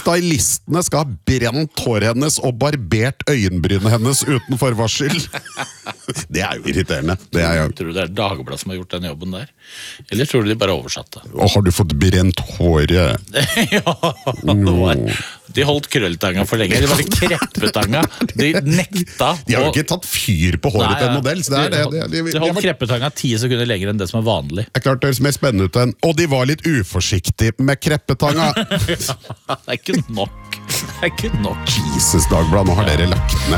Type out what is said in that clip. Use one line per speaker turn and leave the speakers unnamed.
stylistene skal ha brent håret hennes og barbert øyenbrynene hennes uten forvarsel. Det jo irriterende.
Tror du det Dagbladet som har gjort den jobben der? Eller tror du de bare oversatte?
Og har du fått brent håret?
Ja, de holdt krølltanga for lenge. De var kreppetanga. De nekta.
De har jo ikke tatt fyr på håret til en modell. Så
de holdt kreppetanga 10 sekunder lenger enn det som vanlig.
Det klart det høres mer spennende ut enn. Og de var litt uforsiktige med kreppetanga.
Det ikke nok. Det ikke nok.
Jesus, Dagbladet, nå har dere lagt ned.